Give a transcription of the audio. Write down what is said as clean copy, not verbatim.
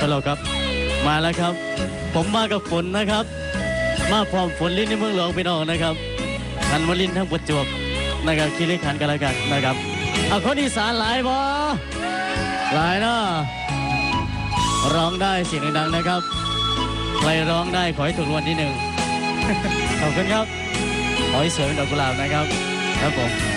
ลโหลครับมาแล้วครับผมมากับฝนนะครับมาพร้อมฝนลิ้นในเมืองหลวงพี่น้องนะครับขันวลินทั้งประจวบนะครับคีรีขันธ์กันแล้วกันนะครับเอาคนอีสานหลายบ่หลายเนาะร้องได้เสียงดังๆนะครับใครร้องได้ขอให้ถูกรางวัลที่ 1ขอบคุณครับขอให้สวยเป็นดอกกุหลาบนะครับครับผม